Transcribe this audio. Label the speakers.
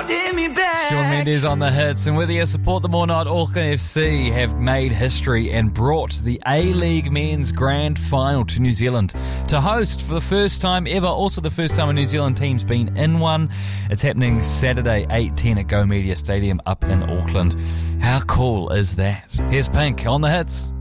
Speaker 1: holding me back.
Speaker 2: Shawn Mendes on the hits, and whether you support them or not, Auckland FC have made history and brought the A-League Men's Grand Final to New Zealand to host for the first time ever. Also the first time a New Zealand team's been in one. It's happening Saturday 8:10 at Go Media Stadium up in Auckland. How cool is that? Here's Pink on the hits.